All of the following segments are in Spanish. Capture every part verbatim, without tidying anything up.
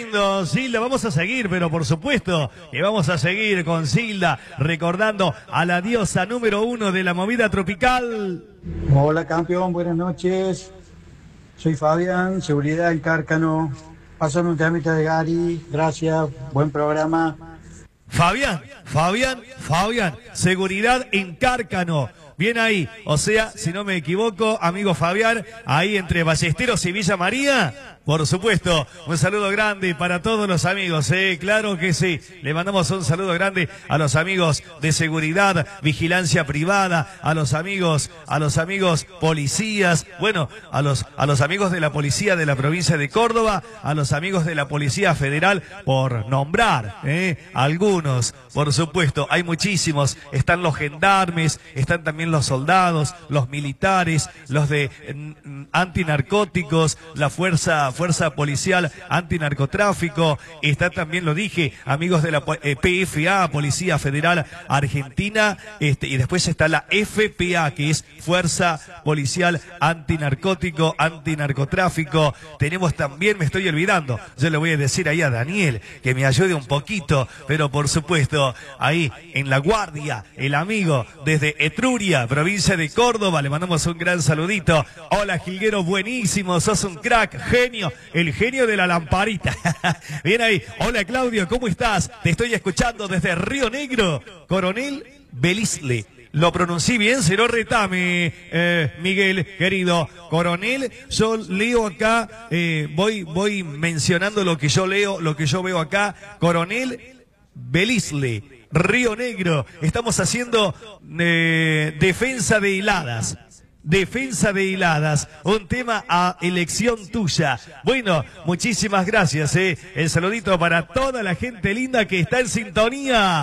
lindo, Silda, vamos a seguir, pero por supuesto que vamos a seguir con Silda, recordando a la diosa número uno de la movida tropical. Hola campeón, buenas noches. Soy Fabián, seguridad en Cárcano. Pásame un trámite de Gary, gracias, buen programa. Fabián, Fabián, Fabián, seguridad en Cárcano. Bien ahí, o sea, si no me equivoco, amigo Fabián, ahí entre Ballesteros y Villa María. Por supuesto, un saludo grande para todos los amigos, ¿eh? Claro que sí. Le mandamos un saludo grande a los amigos de seguridad, vigilancia privada, a los amigos, a los amigos policías, bueno, a los, a los amigos de la policía de la provincia de Córdoba, a los amigos de la Policía Federal, por nombrar, ¿eh? Algunos, por supuesto, hay muchísimos. Están los gendarmes, están también los soldados, los militares, los de mm, antinarcóticos, la fuerza Fuerza Policial Antinarcotráfico, está también, lo dije, amigos de la eh, P F A, Policía Federal Argentina, este, y después está la F P A, que es Fuerza Policial Antinarcótico, Antinarcotráfico. Tenemos también, me estoy olvidando, yo le voy a decir ahí a Daniel, que me ayude un poquito, pero por supuesto, ahí en La Guardia, el amigo desde Etruria, provincia de Córdoba, le mandamos un gran saludito. Hola, Jilguero, buenísimo, sos un crack, genio. El genio de la lamparita. Bien ahí. Hola Claudio, ¿cómo estás? Te estoy escuchando desde Río Negro. Coronel Belisle. Lo pronuncié bien, se lo retame, eh, Miguel, querido. Coronel, yo leo acá, eh, voy, voy mencionando lo que yo leo, lo que yo veo acá. Coronel Belisle, Río Negro. Estamos haciendo eh, defensa de heladas. Defensa de hiladas, un tema a elección tuya. Bueno, muchísimas gracias, eh. El saludito para toda la gente linda que está en sintonía.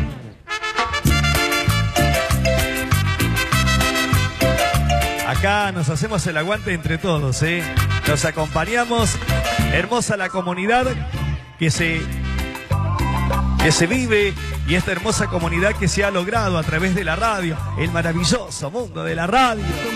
Acá nos hacemos el aguante entre todos, eh. Nos acompañamos. Hermosa la comunidad que se, que se vive. Y esta hermosa comunidad que se ha logrado a través de la radio, el maravilloso mundo de la radio.